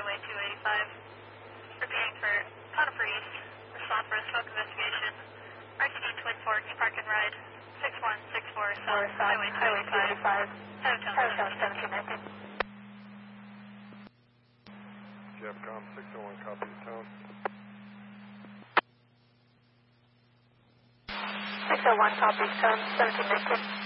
Highway 285. Repeating for Conifer East. Respond for a smoke investigation. RTD Twin Forks Park and Ride. 6164 South Highway 285. Town 1719. Capcom 601 copies tone. 601 copies tone 1719.